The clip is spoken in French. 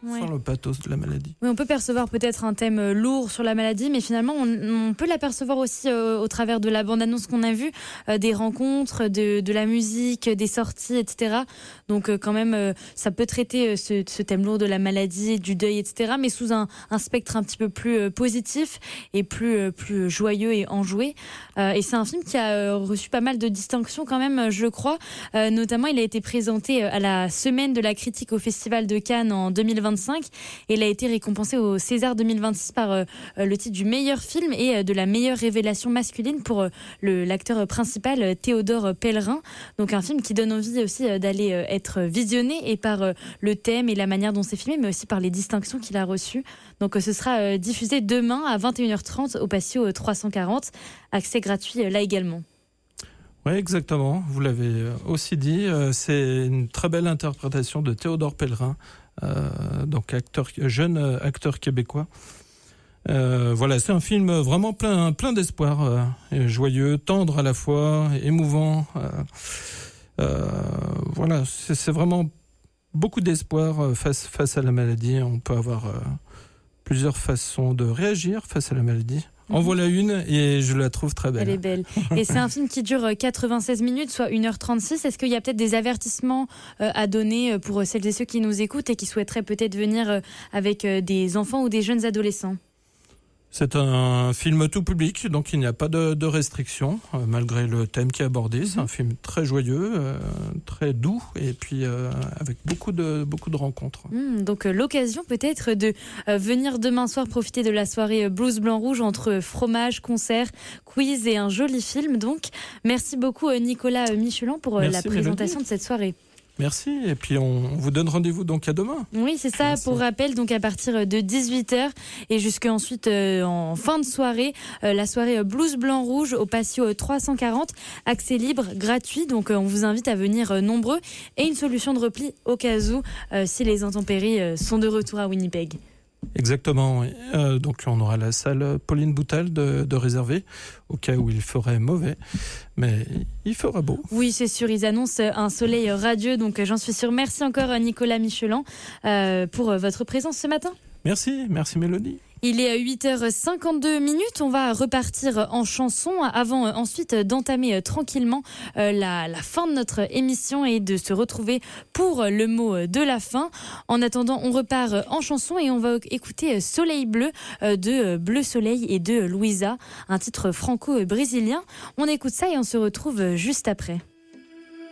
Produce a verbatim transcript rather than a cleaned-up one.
ouais. sans le pathos de la maladie. Oui, on peut percevoir peut-être un thème lourd sur la maladie, mais finalement, on, on peut l'apercevoir aussi euh, au travers de la bande-annonce qu'on a vue, euh, des rencontres, de, de la musique, des sorties, et cetera. Donc euh, quand même, euh, ça peut traiter euh, ce, ce thème lourd de la maladie, du deuil, et cetera, mais sous un, un spectre un petit peu plus euh, positif et plus, euh, plus joyeux et enjoué. Euh, et c'est un film qui a euh, reçu pas mal de distinctions quand même, je crois. Euh, notamment, il a été présenté à la Semaine de la critique au Festival de Cannes en deux mille vingt-cinq et il a été récompensé au César deux mille vingt-six par euh, le titre du meilleur film et euh, de la meilleure révélation masculine pour euh, le, l'acteur principal euh, Théodore Pellerin. Donc un film qui donne envie aussi euh, d'aller euh, être visionné et par euh, le thème et la manière dont c'est filmé, mais aussi par les distinctions qu'il a reçues. Donc euh, ce sera euh, diffusé demain à vingt et une heures trente au Patio trois cent quarante. Accès gratuit euh, là également. Oui, exactement. Vous l'avez aussi dit. Euh, c'est une très belle interprétation de Théodore Pellerin, euh, donc acteur, jeune acteur québécois. Euh, voilà, c'est un film vraiment plein, plein d'espoir, euh, joyeux, tendre à la fois, émouvant. Euh, euh, voilà, c'est, c'est vraiment beaucoup d'espoir face, face à la maladie. On peut avoir euh, plusieurs façons de réagir face à la maladie. En voilà une et je la trouve très belle. Elle est belle. Et c'est un film qui dure quatre-vingt-seize minutes, soit une heure trente-six. Est-ce qu'il y a peut-être des avertissements euh, à donner pour celles et ceux qui nous écoutent et qui souhaiteraient peut-être venir euh, avec euh, des enfants ou des jeunes adolescents ? C'est un film tout public, donc il n'y a pas de, de restrictions, euh, malgré le thème qui est abordé. C'est un film très joyeux, euh, très doux, et puis euh, avec beaucoup de, beaucoup de rencontres. Mmh, donc euh, l'occasion peut-être de euh, venir demain soir profiter de la soirée Blues Blanc Rouge entre fromage, concert, quiz et un joli film. Donc merci beaucoup euh, Nicolas Michelin pour euh, la présentation Mélodie. de cette soirée. Merci, et puis on vous donne rendez-vous donc à demain. Oui, c'est ça. Merci. Pour rappel, donc à partir de dix-huit heures et jusqu'ensuite euh, en fin de soirée, euh, la soirée Blues Blanc Rouge au Patio trois cent quarante, accès libre, gratuit. Donc euh, on vous invite à venir euh, nombreux et une solution de repli au cas où euh, si les intempéries euh, sont de retour à Winnipeg. Exactement, oui. Euh, donc on aura la salle Pauline Boutal de, de réserver au cas où il ferait mauvais, mais il fera beau. Oui, c'est sûr, ils annoncent un soleil radieux, donc j'en suis sûre. Merci encore Nicolas Michelin euh, pour votre présence ce matin. Merci, merci Mélodie. Il est à huit heures cinquante-deux minutes, on va repartir en chanson avant euh, ensuite d'entamer euh, tranquillement euh, la, la fin de notre émission et de se retrouver pour le mot de la fin. En attendant, on repart en chanson et on va écouter Soleil Bleu euh, de Bleu Soleil et de Louisa, un titre franco-brésilien. On écoute ça et on se retrouve juste après.